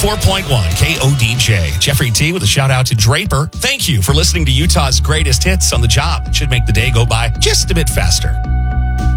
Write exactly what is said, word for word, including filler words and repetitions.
four point one K O D J. Jeffrey T. with a shout out to Draper. Thank you for listening to Utah's greatest hits on the job. It should make the day go by just a bit faster.